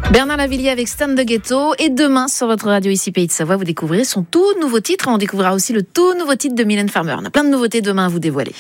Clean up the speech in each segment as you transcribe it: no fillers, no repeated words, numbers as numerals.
Bernard Lavilliers avec Stan de Ghetto. Et demain, sur votre radio ici Pays de Savoie, vous découvrirez son tout nouveau titre. On découvrira aussi le tout nouveau titre de Mylène Farmer. On a plein de nouveautés demain à vous dévoiler.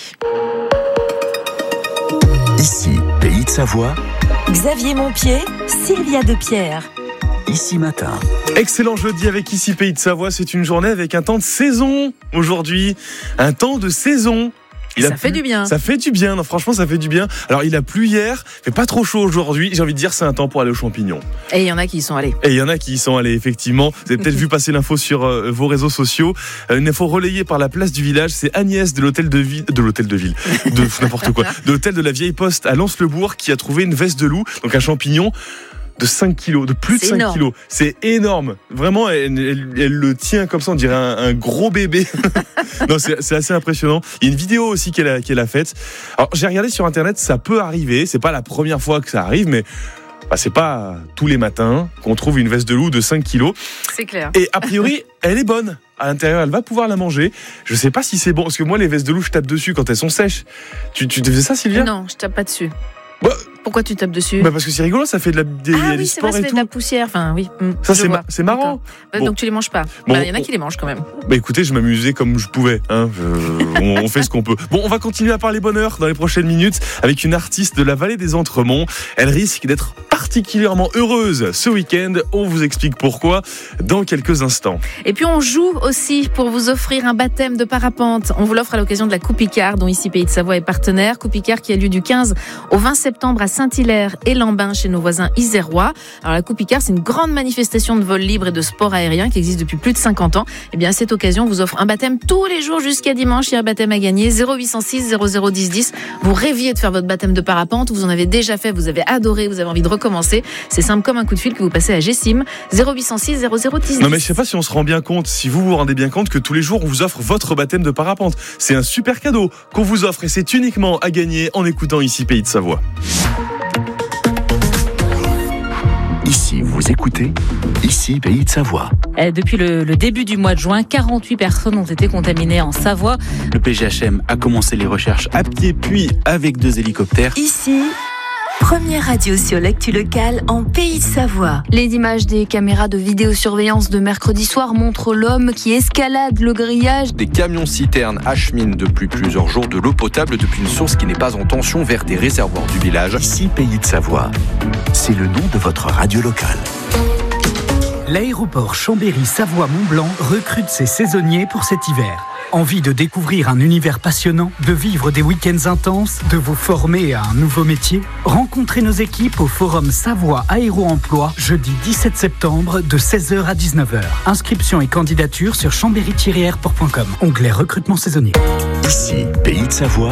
Ici Pays de Savoie. Xavier Montpied, Sylvia Depierre. Ici matin. Excellent jeudi avec Ici Pays de Savoie. C'est une journée avec un temps de saison aujourd'hui. Un temps de saison. Ça fait du bien. Ça fait du bien, non, franchement ça fait du bien. Alors il a plu hier, fait pas trop chaud aujourd'hui. J'ai envie de dire c'est un temps pour aller aux champignons. Et il y en a qui y sont allés. Et il y en a qui y sont allés, effectivement. Vous avez peut-être vu passer l'info sur vos réseaux sociaux. Une info relayée par la place du village. C'est Agnès de l'hôtel de ville, de n'importe quoi, de l'hôtel de la Vieille Poste à Lens-le-Bourg qui a trouvé une veste de loup, donc un champignon de 5 kilos, de plus de 5 énorme. kilos. C'est énorme. Vraiment, elle le tient comme ça, on dirait un gros bébé. Non, c'est assez impressionnant. Il y a une vidéo aussi qu'elle a faite. Alors, j'ai regardé sur Internet, ça peut arriver. C'est pas la première fois que ça arrive, mais c'est pas tous les matins qu'on trouve une veste de loup de 5 kilos. C'est clair. Et a priori, elle est bonne. À l'intérieur, elle va pouvoir la manger. Je sais pas si c'est bon, parce que moi, les vestes de loup, je tape dessus quand elles sont sèches. Tu te faisais ça, Sylvia ? Non, je tape pas dessus. Bah, Pourquoi tu tapes dessus ? parce que c'est rigolo, ça fait du oui, c'est sport vrai, ça et fait tout. de la poussière. Enfin, oui. Ça, c'est marrant. Bon. Donc tu les manges pas. Bon, Il y en a qui les mangent quand même. Écoutez, je m'amusais comme je pouvais. On fait ce qu'on peut. Bon, on va continuer à parler bonheur dans les prochaines minutes avec une artiste de la vallée des Entremonts. Elle risque d'être particulièrement heureuse ce week-end. On vous explique pourquoi dans quelques instants. Et puis on joue aussi pour vous offrir un baptême de parapente. On vous l'offre à l'occasion de la Coupe Icare, dont ici Pays de Savoie est partenaire. Coupe Icare qui a lieu du 15 au 20 septembre à Saint-Hilaire et Lambin chez nos voisins isérois. Alors la Coupe Icare, c'est une grande manifestation de vol libre et de sport aérien qui existe depuis plus de 50 ans. Et bien à cette occasion, on vous offre un baptême tous les jours jusqu'à dimanche. Il y a un baptême à gagner. 0806 00 10 10. Vous rêviez de faire votre baptême de parapente, vous en avez déjà fait, vous avez adoré, vous avez envie de recommencer. C'est simple comme un coup de fil que vous passez à GSIM. 0806 00 10 10. Non mais je sais pas si on se rend bien compte, si vous vous rendez bien compte que tous les jours on vous offre votre baptême de parapente. C'est un super cadeau qu'on vous offre et c'est uniquement à gagner en écoutant ici Pays de Savoie. Ici, vous écoutez Ici Pays de Savoie. Depuis le début du mois de juin, 48 personnes ont été contaminées en Savoie. Le PGHM a commencé les recherches à pied puis avec 2 hélicoptères. Ici, première radio sur l'actu locale en Pays de Savoie. Les images des caméras de vidéosurveillance de mercredi soir montrent l'homme qui escalade le grillage. Des camions-citernes acheminent depuis plusieurs jours de l'eau potable depuis une source qui n'est pas en tension vers des réservoirs du village. Ici Pays de Savoie. C'est le nom de votre radio locale. L'aéroport Chambéry-Savoie-Mont-Blanc recrute ses saisonniers pour cet hiver. Envie de découvrir un univers passionnant, de vivre des week-ends intenses, de vous former à un nouveau métier ? Rencontrez nos équipes au Forum Savoie Aéro-Emploi, jeudi 17 septembre de 16h à 19h. Inscription et candidature sur chambéry-airport.com. Onglet recrutement saisonnier. Ici Pays de Savoie.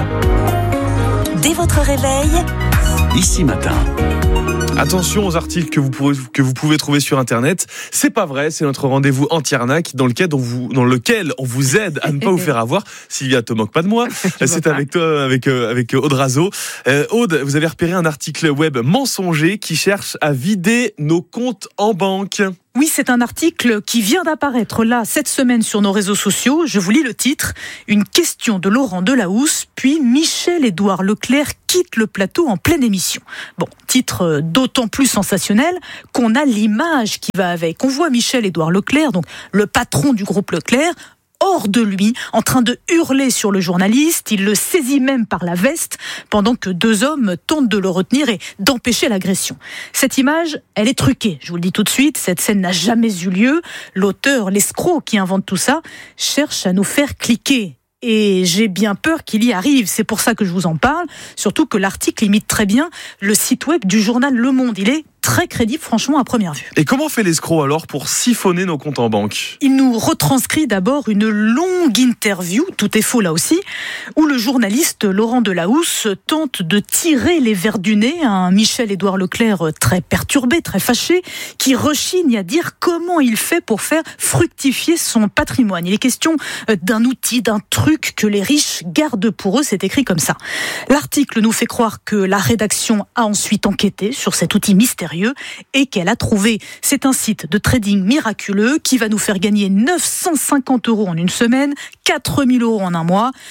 Dès votre réveil, Ici matin. Attention aux articles que vous pouvez trouver sur Internet. C'est pas vrai, c'est notre rendez-vous anti-arnaque dans lequel on vous aide à ne pas vous faire avoir. Sylvia, te moque pas de moi. C'est avec toi, avec Aude Razo. Aude, vous avez repéré un article web mensonger qui cherche à vider nos comptes en banque. Oui, c'est un article qui vient d'apparaître là, cette semaine sur nos réseaux sociaux. Je vous lis le titre. Une question de Laurent Delahousse, puis Michel-Édouard Leclerc quitte le plateau en pleine émission. Bon, titre d'autant plus sensationnel qu'on a l'image qui va avec. On voit Michel-Édouard Leclerc, donc le patron du groupe Leclerc, hors de lui, en train de hurler sur le journaliste. Il le saisit même par la veste pendant que 2 hommes tentent de le retenir et d'empêcher l'agression. Cette image, elle est truquée. Je vous le dis tout de suite, cette scène n'a jamais eu lieu. L'auteur, l'escroc qui invente tout ça, cherche à nous faire cliquer. Et j'ai bien peur qu'il y arrive. C'est pour ça que je vous en parle. Surtout que l'article imite très bien le site web du journal Le Monde. Il est très crédible, franchement, à première vue. Et comment fait l'escroc alors pour siphonner nos comptes en banque ? Il nous retranscrit d'abord une longue interview, tout est faux là aussi, où le journaliste Laurent Delahousse tente de tirer les vers du nez à un Michel-Édouard Leclerc très perturbé, très fâché, qui rechigne à dire comment il fait pour faire fructifier son patrimoine. Il est question d'un outil, d'un truc que les riches gardent pour eux, c'est écrit comme ça. L'article nous fait croire que la rédaction a ensuite enquêté sur cet outil mystérieux et qu'elle a trouvé. C'est un site de trading miraculeux qui va nous faire gagner 950 € en une semaine, 4000 € en un mois.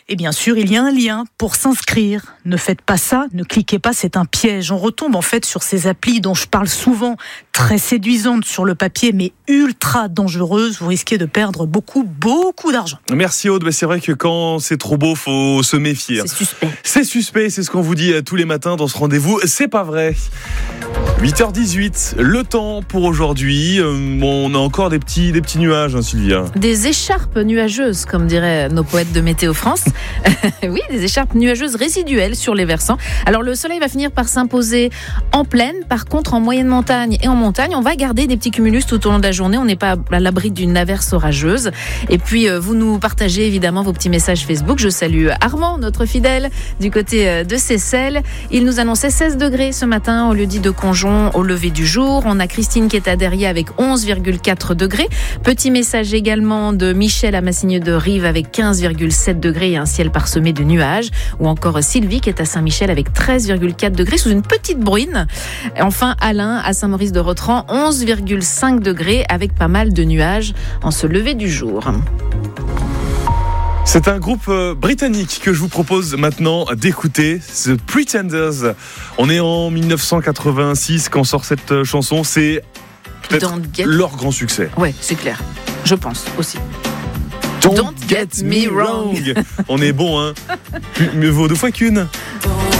Et bien sûr, il y a un lien pour s'inscrire. Ne faites pas ça, ne cliquez pas, c'est un piège. On retombe en fait sur ces applis dont je parle souvent, très séduisantes sur le papier, mais ultra dangereuses. Vous risquez de perdre beaucoup d'argent. Merci Aude, c'est vrai que quand c'est trop beau, faut se méfier. C'est suspect. C'est suspect, c'est ce qu'on vous dit tous les matins dans ce rendez-vous. C'est pas vrai. 8h18, le temps pour aujourd'hui. On a encore des petits nuages, hein, Sylvia. Des écharpes nuageuses, comme diraient nos poètes de Météo France. Oui, des écharpes nuageuses résiduelles sur les versants. Alors le soleil va finir par s'imposer en plaine. Par contre, en moyenne montagne et en montagne, on va garder des petits cumulus tout au long de la journée. On n'est pas à l'abri d'une averse orageuse. Et puis, vous nous partagez évidemment vos petits messages Facebook. Je salue Armand, notre fidèle, du côté de Seyssel. Il nous annonçait 16 degrés ce matin au lieu-dit de Conjon au lever du jour. On a Christine qui est à Derrière avec 11,4 degrés. Petit message également de Michel à Massigneux de Rive avec 15,7 degrés et un ciel parsemé de nuages. Ou encore Sylvie qui est à Saint-Michel avec 13,4 degrés sous une petite bruine. Et enfin Alain à Saint-Maurice de Rotran, 11,5 degrés avec pas mal de nuages en ce lever du jour. C'est un groupe britannique que je vous propose maintenant d'écouter, The Pretenders. On est en 1986 quand sort cette chanson, c'est peut-être leur grand succès. Ouais, c'est clair, je pense aussi. Don't get me wrong. On est bon, hein. Mieux vaut deux fois qu'une.